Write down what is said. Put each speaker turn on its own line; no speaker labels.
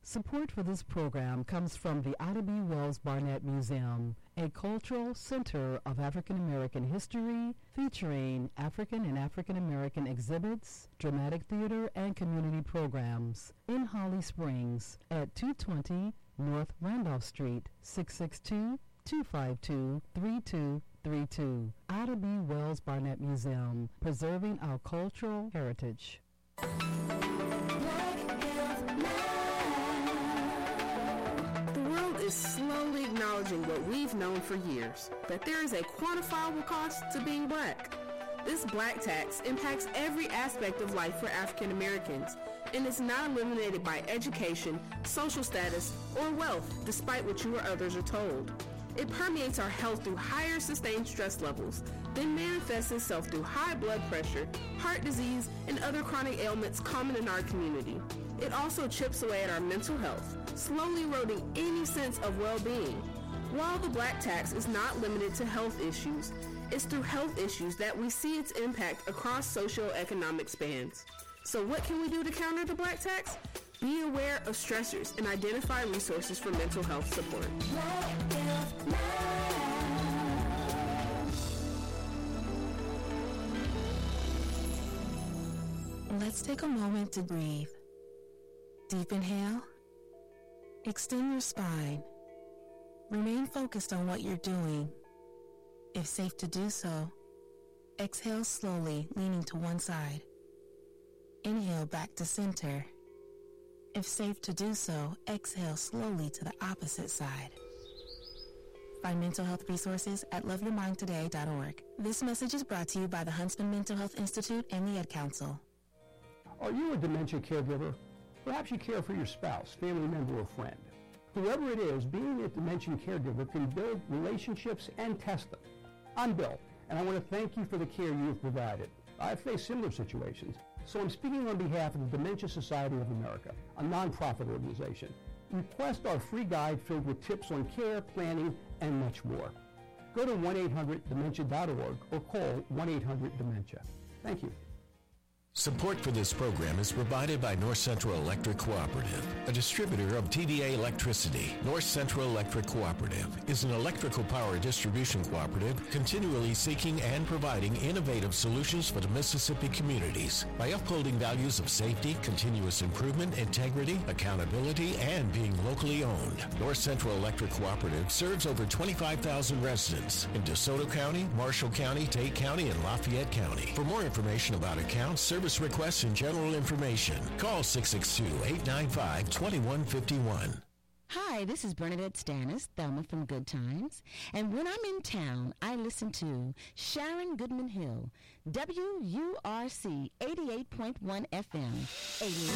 Support for this program comes from the Ida B. Wells Barnett Museum, a cultural center of African American history featuring African and African American exhibits, dramatic theater, and community programs in Holly Springs at 220 North Randolph Street, 662-252-3232. Ida B. Wells Barnett Museum, preserving our cultural heritage.
Is slowly acknowledging what we've known for years, that there is a quantifiable cost to being black. This black tax impacts every aspect of life for African Americans and is not eliminated by education, social status, or wealth, despite what you or others are told. It permeates our health through higher sustained stress levels, then manifests itself through high blood pressure, heart disease, and other chronic ailments common in our community. It also chips away at our mental health, slowly eroding any sense of well-being. While the black tax is not limited to health issues, it's through health issues that we see its impact across socioeconomic spans. So what can we do to counter the black tax? Be aware of stressors and identify resources for mental health support.
Let's take a moment to breathe. Deep inhale. Extend your spine. Remain focused on what you're doing. If safe to do so, exhale slowly, leaning to one side. Inhale back to center. If safe to do so, exhale slowly to the opposite side. Find mental health resources at loveyourmindtoday.org. This message is brought to you by the Huntsman Mental Health Institute and the Ad Council.
Are you a dementia caregiver? Perhaps you care for your spouse, family member, or friend. Whoever it is, being a dementia caregiver can build relationships and test them. I'm Bill, and I want to thank you for the care you have provided. I've faced similar situations, so I'm speaking on behalf of the Dementia Society of America, a nonprofit organization. Request our free guide filled with tips on care, planning, and much more. Go to 1-800-DEMENTIA.org or call 1-800-DEMENTIA. Thank you.
Support for this program is provided by North Central Electric Cooperative, a distributor of TVA electricity. North Central Electric Cooperative is an electrical power distribution cooperative continually seeking and providing innovative solutions for the Mississippi communities by upholding values of safety, continuous improvement, integrity, accountability, and being locally owned. North Central Electric Cooperative serves over 25,000 residents in DeSoto County, Marshall County, Tate County, and Lafayette County. For more information about accounts, service requests, and general information, call 662-895-2151.
Hi, this is Bernadette Stannis, Thelma from Good Times, and when I'm in town, I listen to Sharon Goodman Hill, WURC 88.1 FM, a